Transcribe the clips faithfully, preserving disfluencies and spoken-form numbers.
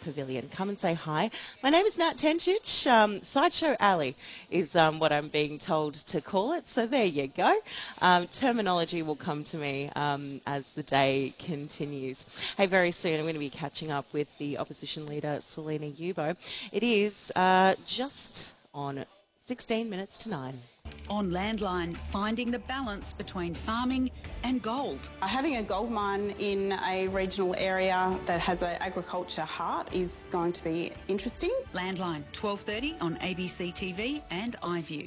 Pavilion. Come and say hi. My name is Nat Tenchich. Um, Sideshow Alley is um, what I'm being told to call it, so there you go. Um, terminology will come to me um, as the day continues. Hey, very soon I'm going to be catching up with the opposition leader, Selina Yubo. It is uh, just on sixteen minutes to nine. On Landline, finding the balance between farming and gold. Having a gold mine in a regional area that has an agriculture heart is going to be interesting. Landline, twelve thirty on A B C T V and iView.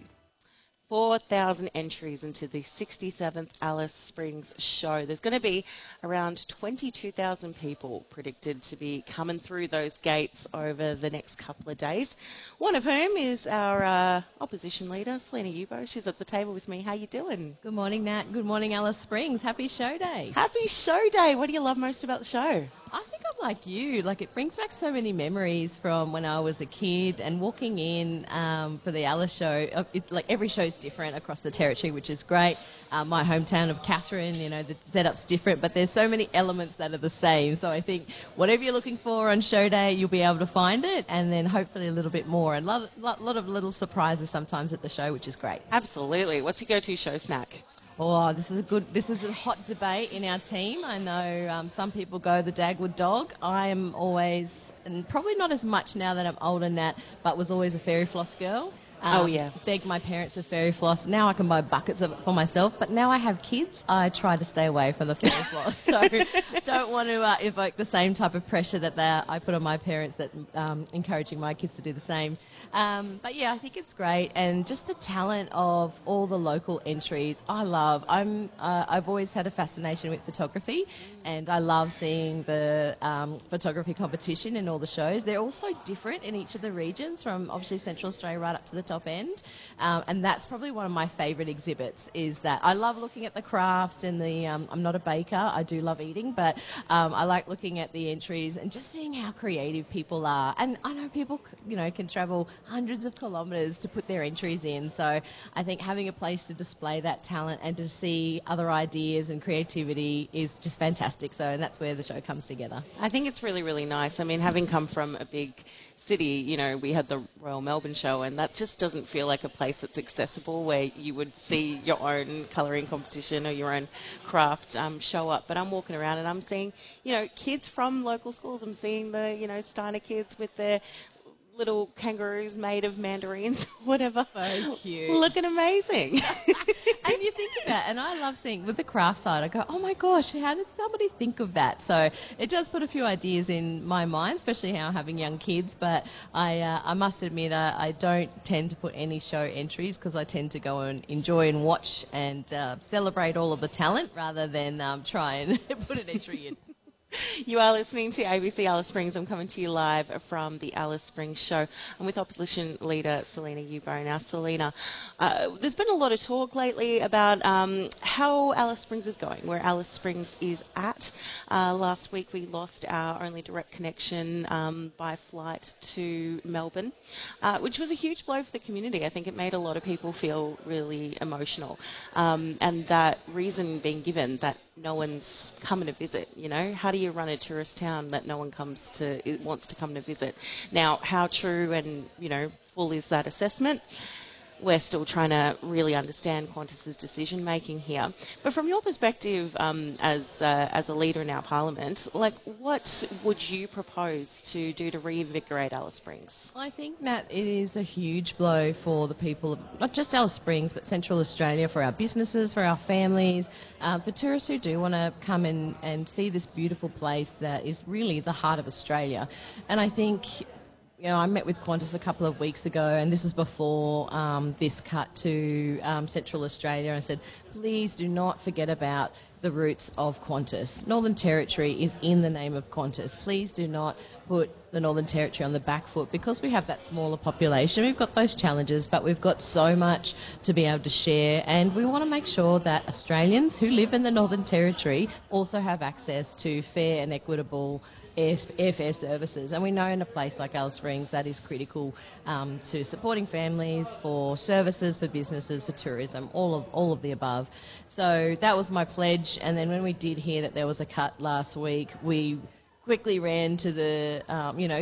four thousand entries into the sixty-seventh Alice Springs show. There's going to be around twenty-two thousand people predicted to be coming through those gates over the next couple of days. One of whom is our uh, opposition leader, Selina Yubo. She's at the table with me. How you doing? Good morning, Nat. Good morning, Alice Springs. Happy show day. Happy show day. What do you love most about the show? I think I'm like you. Like, it brings back so many memories from when I was a kid and walking in um, for the Alice show. uh, It, like, every show's different across the territory, which is great. Uh, my hometown of Katherine, you know, the setup's different, but there's so many elements that are the same. So I think whatever you're looking for on show day, you'll be able to find it, and then hopefully a little bit more. And a lot, lot, lot of little surprises sometimes at the show, which is great. Absolutely. What's your go-to show snack? Oh, this is a good, this is a hot debate in our team. I know um, some people go the Dagwood dog. I am always, and probably not as much now that I'm older than that, but was always a fairy floss girl. Um, Oh, yeah. Begged my parents for fairy floss. Now I can buy buckets of it for myself, but now I have kids, I try to stay away from the fairy floss. So don't want to uh, evoke the same type of pressure that they, I put on my parents, that um, encouraging my kids to do the same. Um, but yeah, I think it's great, and just the talent of all the local entries, I love. I'm, uh, I've always had a fascination with photography, and I love seeing the um, photography competition in all the shows. They're all so different in each of the regions, from obviously Central Australia right up to the top end, um, and that's probably one of my favourite exhibits. Is that I love looking at the crafts and the. Um, I'm not a baker. I do love eating, but um, I like looking at the entries and just seeing how creative people are. And I know people, you know, can travel hundreds of kilometres to put their entries in. So I think having a place to display that talent and to see other ideas and creativity is just fantastic. So, and that's where the show comes together. I think it's really, really nice. I mean, having come from a big city, you know, we had the Royal Melbourne show, and that just doesn't feel like a place that's accessible where you would see your own colouring competition or your own craft um, show up. But I'm walking around and I'm seeing, you know, kids from local schools. I'm seeing the, you know, Steiner kids with their little kangaroos made of mandarins, whatever. So cute. Looking amazing. And you think of that, and I love seeing with the craft side, I go, oh my gosh, how did somebody think of that? So it does put a few ideas in my mind, especially how having young kids. But I, uh, I must admit, uh, I don't tend to put any show entries because I tend to go and enjoy and watch and uh, celebrate all of the talent rather than um, try and put an entry in. You are listening to A B C Alice Springs. I'm coming to you live from the Alice Springs show. I'm with opposition leader Selina Yubo. Now, Selina, uh, there's been a lot of talk lately about um, how Alice Springs is going, where Alice Springs is at. Uh, last week we lost our only direct connection um, by flight to Melbourne, uh, which was a huge blow for the community. I think it made a lot of people feel really emotional. Um, and that reason being given that no one's coming to visit, you know. How do you run a tourist town that no one comes to, wants to come to visit? Now, how true and, you know, full is that assessment? We're still trying to really understand Qantas's decision making here. But from your perspective, um, as uh, as a leader in our parliament, like, what would you propose to do to reinvigorate Alice Springs? I think, Nat, it is a huge blow for the people of not just Alice Springs, but Central Australia, for our businesses, for our families, uh, for tourists who do want to come in and see this beautiful place that is really the heart of Australia. And I think, you know, I met with Qantas a couple of weeks ago, and this was before um, this cut to um, Central Australia. I said, please do not forget about the roots of Qantas. Northern Territory is in the name of Qantas. Please do not put the Northern Territory on the back foot, because we have that smaller population. We've got those challenges, but we've got so much to be able to share, and we want to make sure that Australians who live in the Northern Territory also have access to fair and equitable airfare services. And we know in a place like Alice Springs that is critical um, to supporting families, for services, for businesses, for tourism, all of all of the above. So that was my pledge. And then when we did hear that there was a cut last week, we quickly ran to the, um, you know,